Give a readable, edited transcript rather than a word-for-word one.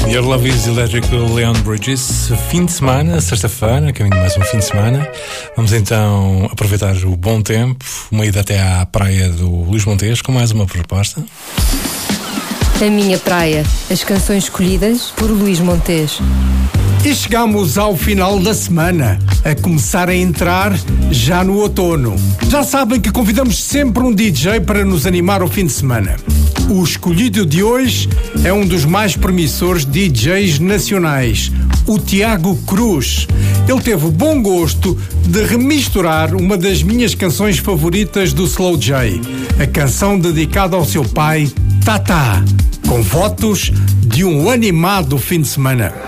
Your Love is Electric do Leon Bridges. Fim de semana, sexta-feira, caminho de mais um fim de semana. Vamos então aproveitar o bom tempo, uma ida até à praia do Luís Montes com mais uma proposta. A minha praia, as canções escolhidas por Luís Montes. E chegamos ao final da semana, a começar a entrar já no outono. Já sabem que convidamos sempre um DJ para nos animar ao fim de semana. O escolhido de hoje é um dos mais promissores DJs nacionais, o Tiago Cruz. Ele teve o bom gosto de remisturar uma das minhas canções favoritas do Slow J, a canção dedicada ao seu pai, Tata, com votos de um animado fim de semana.